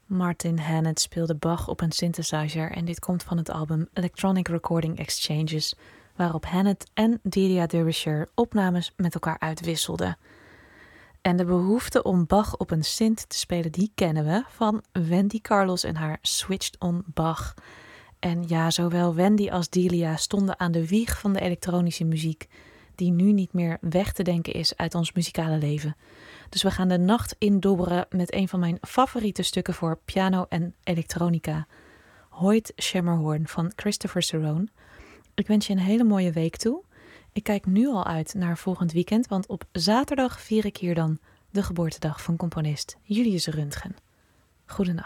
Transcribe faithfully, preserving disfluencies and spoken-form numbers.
Martin Hannett speelde Bach op een synthesizer en dit komt van het album Electronic Recording Exchanges, waarop Hannett en Delia Derbyshire opnames met elkaar uitwisselden. En de behoefte om Bach op een synth te spelen, die kennen we van Wendy Carlos en haar Switched on Bach. En ja, zowel Wendy als Delia stonden aan de wieg van de elektronische muziek, die nu niet meer weg te denken is uit ons muzikale leven. Dus we gaan de nacht indobberen met een van mijn favoriete stukken voor piano en elektronica, Hoyt Schermerhorn van Christopher Cerrone. Ik wens je een hele mooie week toe. Ik kijk nu al uit naar volgend weekend, want op zaterdag vier ik hier dan de geboortedag van componist Julius Röntgen. Goedenacht.